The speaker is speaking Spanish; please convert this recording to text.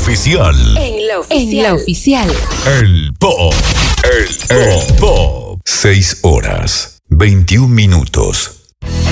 oficial. En la oficial. El Pop. El Pop. 6 horas, 21 minutos.